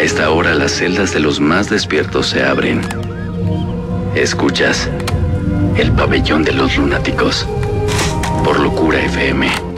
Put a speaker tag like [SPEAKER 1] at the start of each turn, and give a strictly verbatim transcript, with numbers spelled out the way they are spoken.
[SPEAKER 1] esta hora las celdas de los más despiertos se abren. Escuchas el pabellón de los lunáticos por Locura F M.